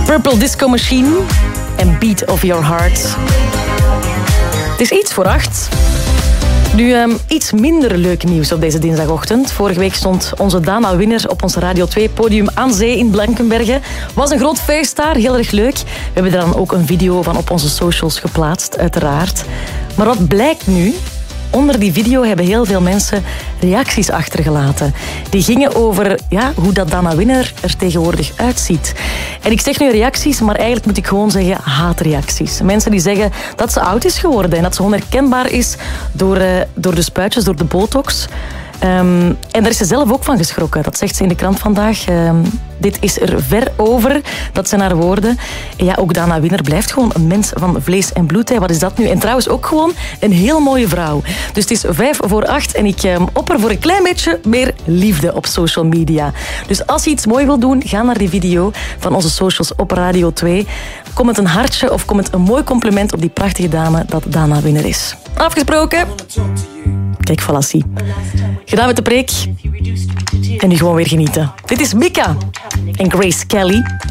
Purple Disco Machine en Beat of Your Heart. Het is iets voor 8. Nu, iets minder leuk nieuws op deze dinsdagochtend. Vorige week stond onze Dana Winner op ons Radio 2-podium aan zee in Blankenberge. Was een groot feest daar, heel erg leuk. We hebben er dan ook een video van op onze socials geplaatst, uiteraard. Maar wat blijkt nu? Onder die video hebben heel veel mensen reacties achtergelaten. Die gingen over hoe dat Dana Winner er tegenwoordig uitziet. En ik zeg nu reacties, maar eigenlijk moet ik gewoon zeggen haatreacties. Mensen die zeggen dat ze oud is geworden en dat ze onherkenbaar is door de spuitjes, door de botox. En daar is ze zelf ook van geschrokken. Dat zegt ze in de krant vandaag. Dit is er ver over. Dat zijn haar woorden. En ja, ook Dana Winner blijft gewoon een mens van vlees en bloed. Hè. Wat is dat nu? En trouwens ook gewoon een heel mooie vrouw. Dus het is 7:55 en ik opper voor een klein beetje meer liefde op social media. Dus als je iets mooi wil doen, ga naar die video van onze socials op Radio 2. Kom het een hartje of kom het een mooi compliment op die prachtige dame dat Dana Winner is. Afgesproken. Kijk, voilà, zie. Gedaan met de preek. En nu gewoon weer genieten. Dit is Mika en Grace Kelly.